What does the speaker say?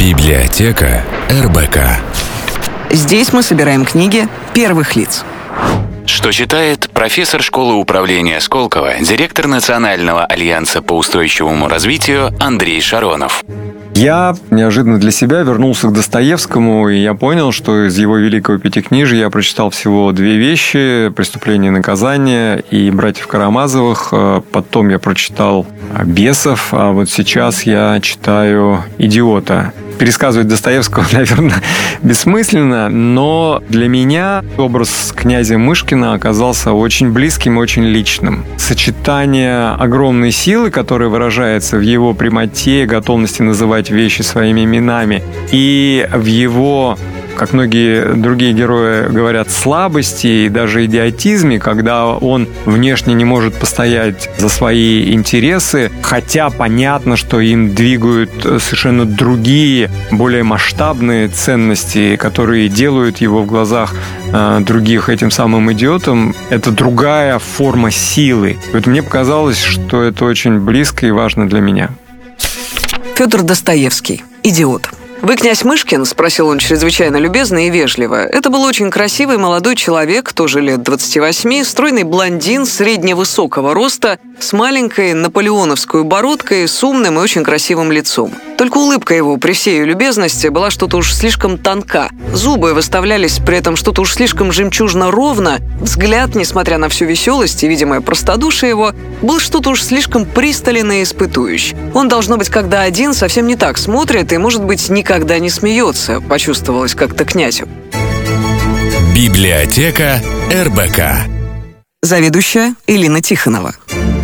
Библиотека РБК. Здесь мы собираем книги первых лиц. Что читает профессор школы управления Сколково, директор Национального альянса по устойчивому развитию Андрей Шаронов. Я неожиданно для себя вернулся к Достоевскому, и я понял, что из его великого пятикнижия я прочитал всего 2 вещи: «Преступление и наказание» и «Братьев Карамазовых». Потом я прочитал «Бесов», а вот сейчас я читаю «Идиота». Пересказывать Достоевского, наверное, бессмысленно, но для меня образ князя Мышкина оказался очень близким, очень личным. Сочетание огромной силы, которая выражается в его прямоте, готовности называть вещи своими именами, и в его, как многие другие герои говорят, слабости и даже идиотизме, когда он внешне не может постоять за свои интересы, хотя понятно, что им двигают совершенно другие, более масштабные ценности, которые делают его в глазах других этим самым идиотом. Это другая форма силы. Вот мне показалось, что это очень близко и важно для меня. Федор Достоевский. «Идиот». «Вы князь Мышкин?» – спросил он чрезвычайно любезно и вежливо. Это был очень красивый молодой человек, тоже лет 28, стройный блондин средневысокого роста, с маленькой наполеоновской бородкой, с умным и очень красивым лицом. Только улыбка его при всей ее любезности была что-то уж слишком тонка. Зубы выставлялись при этом что-то уж слишком жемчужно ровно. Взгляд, несмотря на всю веселость и видимое простодушие его, был что-то уж слишком пристален и испытующий. Он, должно быть, когда один, совсем не так смотрит и, может быть, никогда не смеется, почувствовалось как-то князю. Библиотека РБК. Заведующая Элина Тихонова.